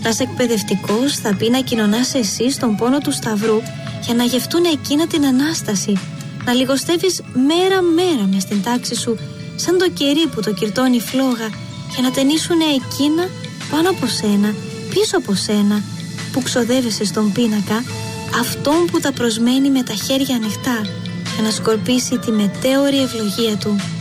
Ένας εκπαιδευτικός θα πει να κοινωνάς εσύ στον πόνο του σταυρού για να γευτούν εκείνα την Ανάσταση. Να λιγοστεύεις μέρα-μέρα μες στην τάξη σου, σαν το κερί που το κυρτώνει η φλόγα, για να ταινίσουνε εκείνα πάνω από σένα, πίσω από σένα, που ξοδεύεσαι στον πίνακα, αυτόν που τα προσμένει με τα χέρια ανοιχτά, για να σκορπίσει τη μετέωρη ευλογία του.